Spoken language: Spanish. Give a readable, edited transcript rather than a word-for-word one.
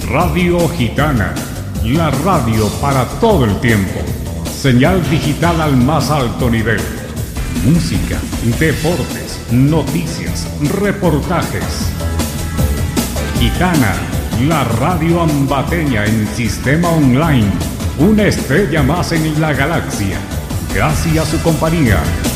Radio Gitana, la radio para todo el tiempo. Señal digital al más alto nivel. Música, deportes, noticias, reportajes. Gitana, la radio ambateña en sistema online. Una estrella más en la galaxia. Gracias a su compañía.